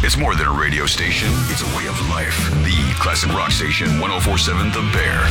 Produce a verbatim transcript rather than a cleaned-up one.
It's more than a radio station, it's a way of life. The classic rock station, one oh four point seven The Bear.